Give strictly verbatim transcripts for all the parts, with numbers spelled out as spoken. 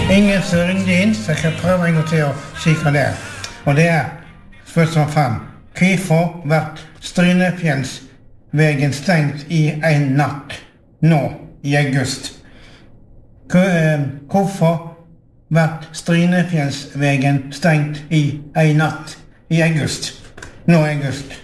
Ingen som ringde inn, så jeg kan prøve en gang til å si hva det er. Og det er spørsmål fem. Hvorfor vært Strynefjellsvegen stengt i en natt nå i august? Hvorfor vært Strynefjellsvegen stengt i en natt i august? Nå i august.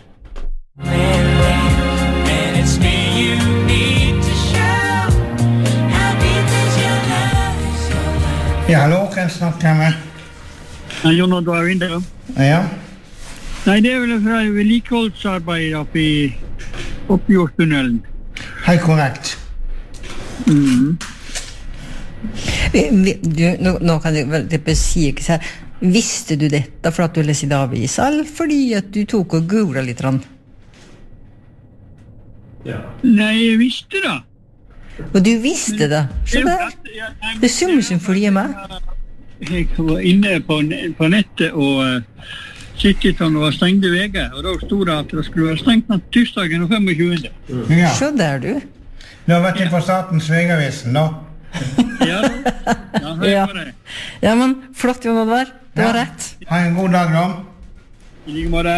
Ja, hallo, kan jeg snakke med? Ja, Jon og David, det. Ja. Nei, det er vel fra vedlikeholdsarbeid oppi Oppjordstunnelen. Helt korrekt. Mhm. Du, nå, nå kan jeg vel det si ikke så her. Visste du dette for at du leste i avisa, eller fordi at du tok og googlet litt? Ja. Nei, jeg visste det. Og du visste det? Så der. Det er som som følger med. Jeg var inne på, på nettet og uh, sittet og var stengte veger, og da stod det at det skulle være stengt på tirsdagen og femogtjugende. Ja. Så der, du. Du har vært inn på Statens Vegavesen, da? Ja, ja, hør Ja. på det. Ja, men flott, Jon Oddvar. Det var Ja. rett. Ha en god dag, da. I like måte.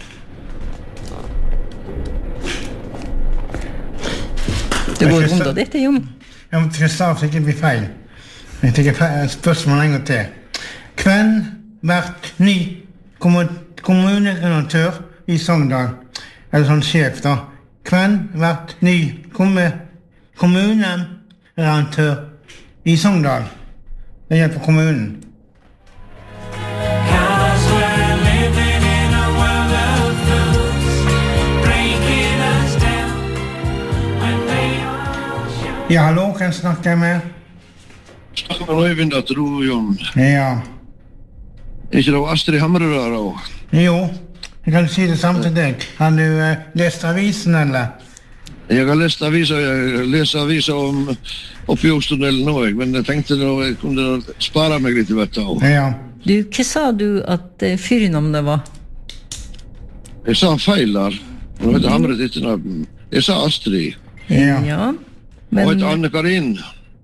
Det går rundt av dette, Jon. Jeg må til start så ikke blir feil. Jeg tenker feil spørsmål en gang til. Hvem vært ny kommu- kommuneredaktør i Sogndal? Eller sånn sjef, da. Hvem vært ny komme, kommuneredaktør i Sogndal? Det hjelper kommunen. Ja, hallo, kan jeg snakke med? Snakker med Øyvind at du, Jon. Ja. Er ikke det Astrid Hamre der også? Jo, jeg kan si det samme til deg. Har du uh, lest avisen, eller? Jeg har lest aviser, jeg leser aviser om Oppjordstunnelen nå, jeg, men jeg tenkte nå, jeg kunne spare meg litt i hvert fall. Ja. Du, hva sa du at uh, fyrnavnet var? Jeg sa feil der. Nå heter Hamre ditt navn. Jeg sa Astrid. Ja. Ja, Hun men... heter Anne Karin.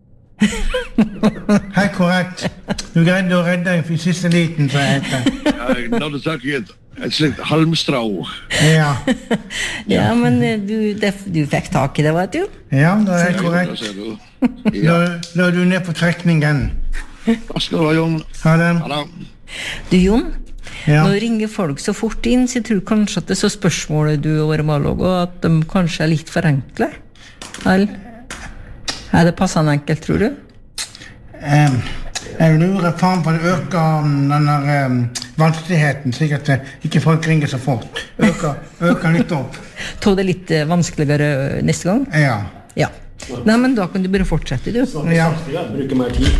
Helt korrekt. Du greide å redde deg i siste liten, så jeg heter. Ja, jeg nådde tak i et, et slikt halmstrå. Ja. Ja, men uh, du, det, du fikk tak i det, vet du? Ja, det er helt Ja, korrekt. ser du. Da, Ja. da er du ned på trekningen. Hva skal du ha, Jon? Ha det. Ha det. Du, Jon, Ja. nå ringer folk så fort inn, så jeg tror kanskje at det er så spørsmålet du og Malog, og at de kanskje er litt for enkle. Eller? Er det passende enkelt, tror du? Um, jeg lurer faen på det øker um, denne um, vanskeligheten, slik at uh, ikke folk ringer så fort. Øker, øker litt opp. Ta det litt eh, vanskeligere eh, neste gang? Ja. Ja. Nei, men da kan du bare fortsette, du. Ja. Bruker mer tid.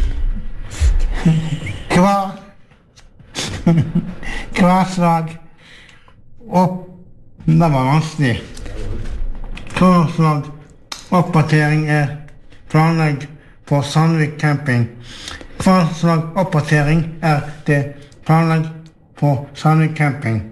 Hva? Hva slag opp... Det var vanskelig. Hva slag oppdatering er planlegg på Sandvik camping? Hva slag oppdatering er det planlegg på Sandvik camping?